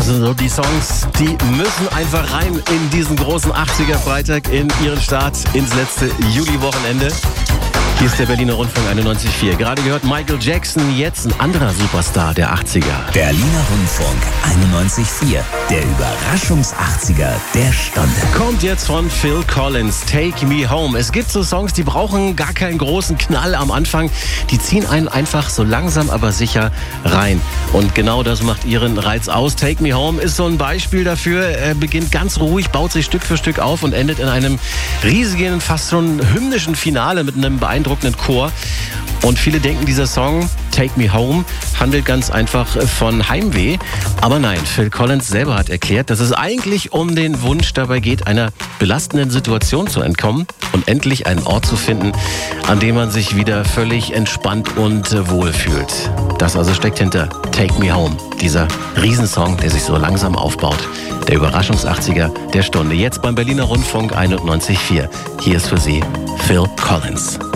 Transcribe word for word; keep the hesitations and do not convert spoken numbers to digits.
Das sind so die Songs, die müssen einfach rein in diesen großen achtziger-Freitag, in ihren Start ins letzte Juli-Wochenende. Hier ist der Berliner Rundfunk einundneunzig Komma vier. Gerade gehört Michael Jackson, jetzt ein anderer Superstar der achtziger. Berliner Rundfunk einundneunzig Komma vier. Der Überraschungs-achtziger der Stunde. Kommt jetzt von Phil Collins, Take Me Home. Es gibt so Songs, die brauchen gar keinen großen Knall am Anfang. Die ziehen einen einfach so langsam, aber sicher rein. Und genau das macht ihren Reiz aus. Take Me Home ist so ein Beispiel dafür. Er beginnt ganz ruhig, baut sich Stück für Stück auf und endet in einem riesigen, fast schon hymnischen Finale mit einem beeindruckenden Chor. Und viele denken, dieser Song Take Me Home handelt ganz einfach von Heimweh. Aber nein, Phil Collins selber hat erklärt, dass es eigentlich um den Wunsch dabei geht, einer belastenden Situation zu entkommen und endlich einen Ort zu finden, an dem man sich wieder völlig entspannt und wohl fühlt. Das also steckt hinter Take Me Home, dieser Riesensong, der sich so langsam aufbaut. Der Überraschungs-achtziger der Stunde. Jetzt beim Berliner Rundfunk einundneunzig Komma vier. Hier ist für Sie Phil Collins.